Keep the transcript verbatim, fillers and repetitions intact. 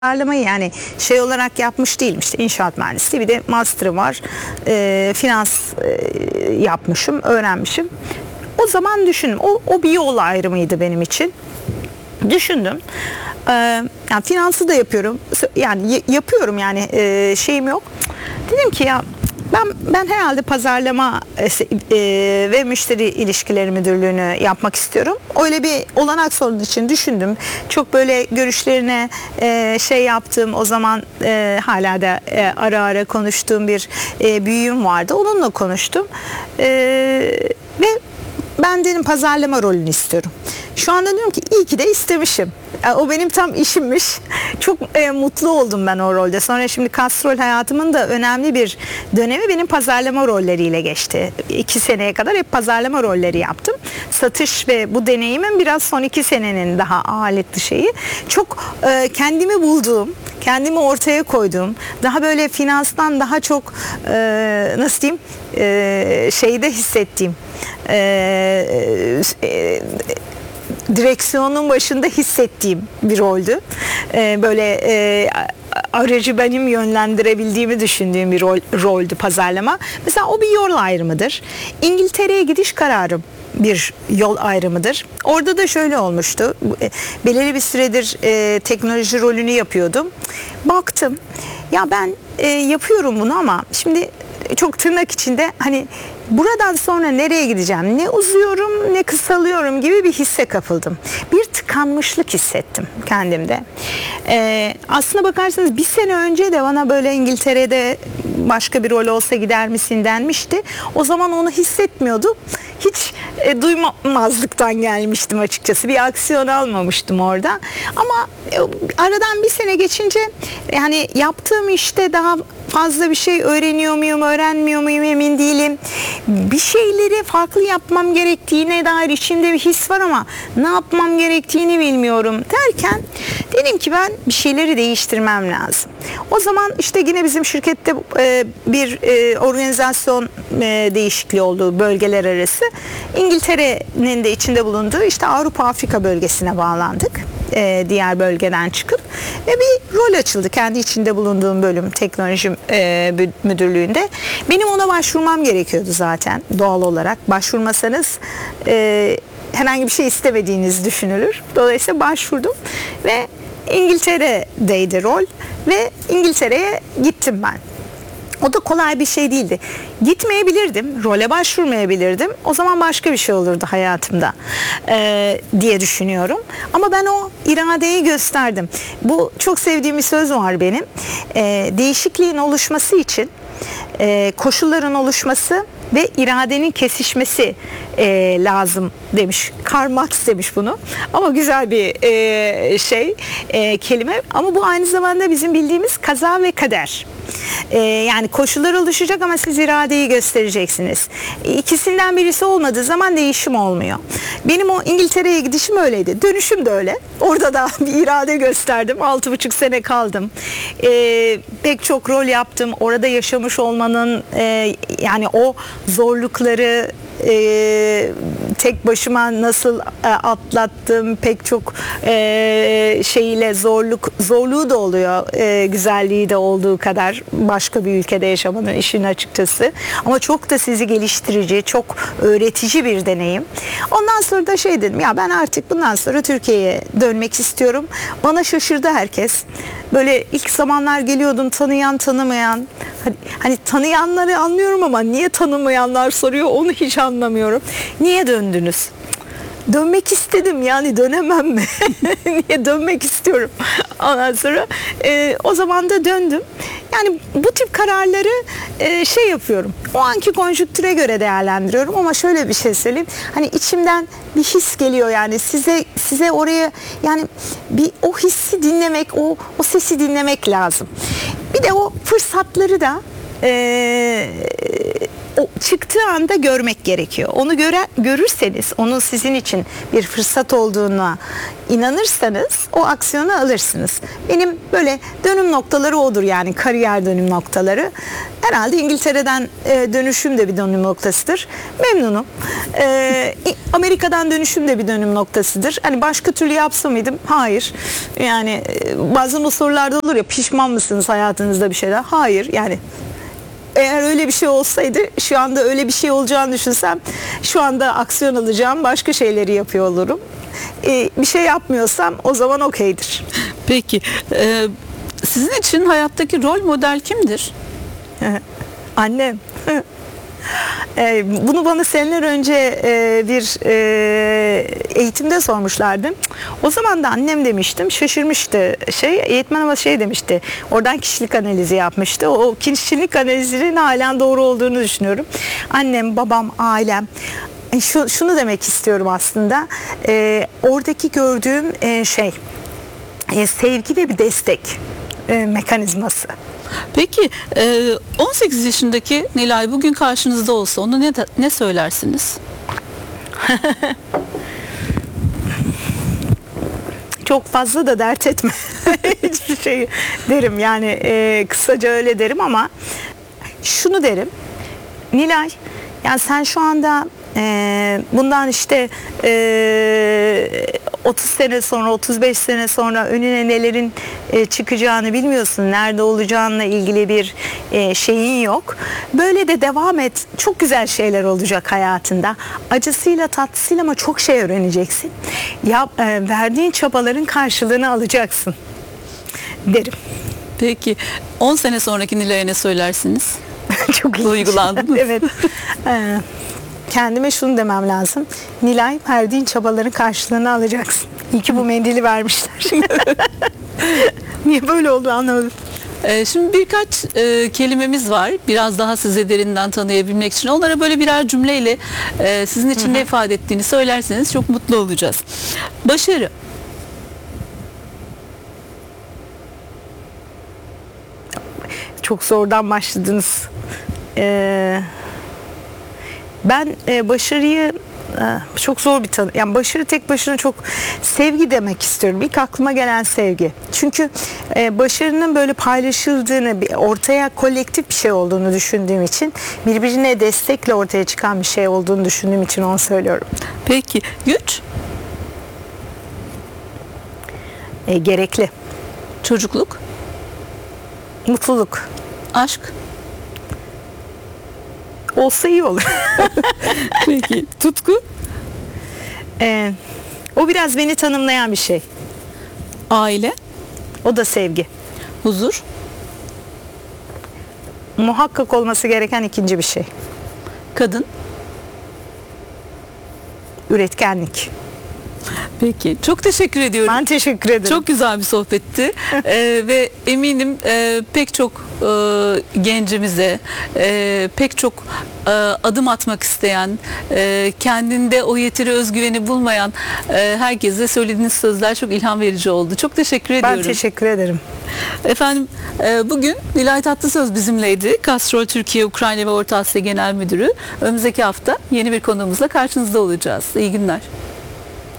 Pazarlamayı yani şey olarak yapmış değilim, işte inşaat mühendisliği, bir de master'ı var, e, finans e, yapmışım, öğrenmişim. O zaman düşündüm, o, o bir yol ayrımıydı benim için. Düşündüm, e, yani finansı da yapıyorum, yani yapıyorum yani e, şeyim yok. Dedim ki ya ben ben herhalde pazarlama e, ve müşteri ilişkileri müdürlüğünü yapmak istiyorum. Öyle bir olanak sorduğu için düşündüm. Çok böyle görüşlerine e, şey yaptığım, o zaman e, hala da e, ara ara konuştuğum bir e, büyüğüm vardı. Onunla konuştum. E, ve ben dedim pazarlama rolünü istiyorum. Şu anda diyorum ki iyi ki de istemişim. O benim tam işimmiş. Çok e, mutlu oldum ben o rolde. Sonra şimdi kastrol hayatımın da önemli bir dönemi benim pazarlama rolleriyle geçti. İki seneye kadar hep pazarlama rolleri yaptım. Satış ve bu deneyimin biraz son iki senenin daha ağırlıklı şeyi. Çok e, kendimi bulduğum, kendimi ortaya koyduğum, daha böyle finanstan daha çok e, nasıl diyeyim e, şeyde hissettiğim e, e, direksiyonun başında hissettiğim bir roldü. Ee, böyle e, aracı benim yönlendirebildiğimi düşündüğüm bir rol, roldü pazarlama. Mesela o bir yol ayrımıdır. İngiltere'ye gidiş kararım bir yol ayrımıdır. Orada da şöyle olmuştu. Belirli bir süredir e, teknoloji rolünü yapıyordum. Baktım ya ben e, yapıyorum bunu ama şimdi çok tırnak içinde hani buradan sonra nereye gideceğim, ne uzuyorum ne kısalıyorum gibi bir hisse kapıldım. Bir tıkanmışlık hissettim kendimde. Ee, aslına bakarsanız bir sene önce de bana böyle İngiltere'de başka bir rol olsa gider misin denmişti. O zaman onu hissetmiyordum. Hiç e, duymamazlıktan gelmiştim açıkçası. Bir aksiyon almamıştım orada. Ama e, aradan bir sene geçince yani yaptığım işte daha fazla bir şey öğreniyor muyum, öğrenmiyor muyum emin değilim. Bir şeyleri farklı yapmam gerektiğine dair içimde bir his var ama ne yapmam gerektiğini bilmiyorum derken dedim ki ben bir şeyleri değiştirmem lazım. O zaman işte yine bizim şirkette e, bir e, organizasyon e, değişikliği oldu bölgeler arası. İngiltere'nin de içinde bulunduğu işte Avrupa Afrika bölgesine bağlandık. E, diğer bölgeden çıkıp ve bir rol açıldı kendi içinde bulunduğum bölüm teknoloji e, müdürlüğünde. Benim ona başvurmam gerekiyordu zaten doğal olarak. Başvurmasanız e, herhangi bir şey istemediğiniz düşünülür. Dolayısıyla başvurdum ve İngiltere'deydi rol ve İngiltere'ye gittim ben. O da kolay bir şey değildi. Gitmeyebilirdim, role başvurmayabilirdim. O zaman başka bir şey olurdu hayatımda ee, diye düşünüyorum. Ama ben o iradeyi gösterdim. Bu çok sevdiğim bir söz var benim. Ee, değişikliğin oluşması için e, koşulların oluşması ve iradenin kesişmesi e, lazım demiş. Karl Marx demiş bunu. Ama güzel bir e, şey, e, kelime. Ama bu aynı zamanda bizim bildiğimiz kaza ve kader. Ee, yani koşullar oluşacak ama siz iradeyi göstereceksiniz. İkisinden birisi olmadığı zaman değişim olmuyor. Benim o İngiltere'ye gidişim öyleydi. Dönüşüm de öyle. Orada da bir irade gösterdim. Altı buçuk sene kaldım. Ee, pek çok rol yaptım. Orada yaşamış olmanın e, yani o zorlukları e, tek başıma nasıl e, atlattım, pek çok e, şeyle zorluk zorluğu da oluyor, e, güzelliği de olduğu kadar başka bir ülkede yaşamanın işin açıkçası. Ama çok da sizi geliştirici, çok öğretici bir deneyim. Ondan sonra da şey dedim ya ben artık bundan sonra Türkiye'ye dönmek istiyorum. Bana şaşırdı herkes. Böyle ilk zamanlar geliyordum tanıyan tanımayan. Hani, hani tanıyanları anlıyorum ama niye tanımayanlar soruyor onu hiç anlamıyorum. Niye döndünüz? Dönmek istedim yani dönemem mi? Niye dönmek istiyorum? Ondan sonra e, o zaman da döndüm. Yani bu tip kararları e, şey yapıyorum. O anki konjüktüre göre değerlendiriyorum ama şöyle bir şey söyleyeyim. Hani içimden bir his geliyor yani size size oraya yani bir o hissi dinlemek, o o sesi dinlemek lazım. Bir de o fırsatları da e, o çıktığı anda görmek gerekiyor. Onu göre, görürseniz, onun sizin için bir fırsat olduğuna inanırsanız o aksiyonu alırsınız. Benim böyle dönüm noktaları odur, yani kariyer dönüm noktaları. Herhalde İngiltere'den e, dönüşüm de bir dönüm noktasıdır. Memnunum. E, Amerika'dan dönüşüm de bir dönüm noktasıdır. Hani başka türlü yapsa mıydım? Hayır. Yani e, bazen o sorularda olur ya, pişman mısınız hayatınızda bir şeyler? Hayır. Yani eğer öyle bir şey olsaydı, şu anda öyle bir şey olacağını düşünsem, şu anda aksiyon alacağım başka şeyleri yapıyor olurum. Ee, bir şey yapmıyorsam o zaman okeydir. Peki e, sizin için hayattaki rol model kimdir? Annem. Ee, bunu bana seneler önce e, bir e, eğitimde sormuşlardı. O zaman da annem demiştim. Şaşırmıştı. Şey, eğitmen ama şey demişti. Oradan kişilik analizi yapmıştı. O, o kişilik analizinin halen doğru olduğunu düşünüyorum. Annem, babam, ailem. Şu, şunu demek istiyorum aslında. E, oradaki gördüğüm e, şey e, sevgi ve bir destek e, mekanizması. Peki on sekiz yaşındaki Nilay bugün karşınızda olsa ona ne ne söylersiniz? Çok fazla da dert etme. Hiçbir şey derim yani, e, kısaca öyle derim ama şunu derim. Nilay, yani sen şu anda e, bundan işte e, otuz sene sonra, otuz beş sene sonra önüne nelerin e, çıkacağını bilmiyorsun. Nerede olacağınla ilgili bir e, şeyin yok. Böyle de devam et. Çok güzel şeyler olacak hayatında. Acısıyla tatlısıyla ama çok şey öğreneceksin. Ya, e, verdiğin çabaların karşılığını alacaksın derim. Peki on sene sonraki Nilay'a ne söylersiniz? Çok iyi. Duygulandınız. Evet. Ee, kendime şunu demem lazım. Nilay, verdiğin çabaların karşılığını alacaksın. İyi ki bu mendili vermişler. Niye böyle oldu anlamadım. Ee, şimdi birkaç e, kelimemiz var. Biraz daha sizi derinden tanıyabilmek için. Onlara böyle birer cümleyle e, sizin için Hı-hı. ne ifade ettiğini söylerseniz çok mutlu olacağız. Başarı. Çok zordan başladınız. Ee, ben e, başarıyı e, çok zor bir tanım. Yani başarı tek başına çok, sevgi demek istiyorum. İlk aklıma gelen sevgi. Çünkü e, başarının böyle paylaşıldığını, bir, ortaya kolektif bir şey olduğunu düşündüğüm için, birbirine destekle ortaya çıkan bir şey olduğunu düşündüğüm için onu söylüyorum. Peki güç? E, gerekli. Çocukluk? Mutluluk. Aşk? Olsa iyi olur. Peki tutku? Ee, o biraz beni tanımlayan bir şey. Aile? O da sevgi. Huzur? Muhakkak olması gereken ikinci bir şey. Kadın? Üretkenlik. Peki. Çok teşekkür ediyorum. Ben teşekkür ederim. Çok güzel bir sohbetti. ee, ve eminim e, pek çok e, gencimize, e, pek çok e, adım atmak isteyen, e, kendinde o yeteri özgüveni bulmayan e, herkese söylediğiniz sözler çok ilham verici oldu. Çok teşekkür ediyorum. Ben teşekkür ederim. Efendim e, bugün Nilay Tatlısöz bizimleydi. Castrol Türkiye, Ukrayna ve Orta Asya Genel Müdürü. Önümüzdeki hafta yeni bir konuğumuzla karşınızda olacağız. İyi günler.